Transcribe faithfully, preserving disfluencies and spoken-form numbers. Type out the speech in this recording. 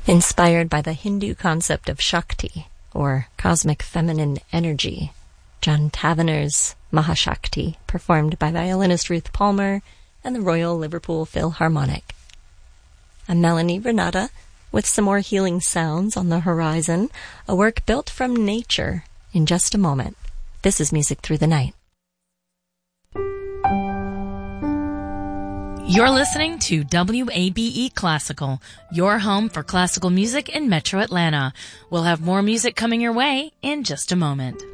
Inspired by the Hindu concept of Shakti, or cosmic feminine energy, John Tavener's Mahashakti, performed by violinist Ruth Palmer and the Royal Liverpool Philharmonic. I'm Melanie Renata, with some more healing sounds on the horizon, a work built from nature in just a moment. This is Music Through the Night. You're listening to W A B E Classical, your home for classical music in Metro Atlanta. We'll have more music coming your way in just a moment.